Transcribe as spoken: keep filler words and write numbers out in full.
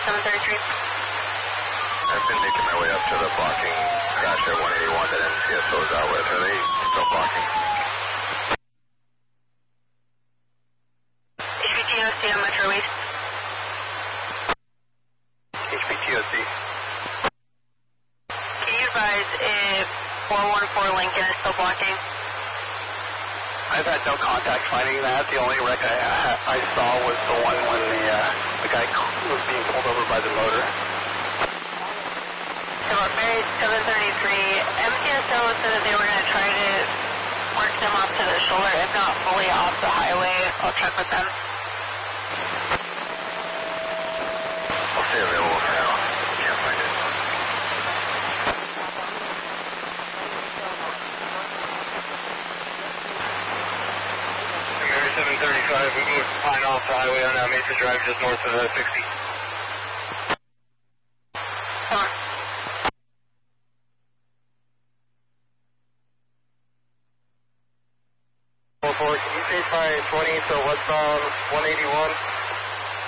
seven thirty-three. I've been making my way up to the blocking crash at one eighty-one that N C S O's out with. Are they still blocking? H P T O C on Metro East. H P T O C. Can you advise if four one four Lincoln is still blocking? I've had no contact finding that. The only wreck I, I, I saw was the one when the, uh, the guy was being pulled over by the motor. So Barry seven thirty-three, M T S O said that they were going to try to work them off to the shoulder, if not fully off the highway. I'll check with them. I'll stay available for now. Can't find it. Mary seven thirty-five, we moved Pine off the highway on uh, Mesa Drive just north of uh, sixty. Come on. Can you take my twenty to westbound one eighty-one?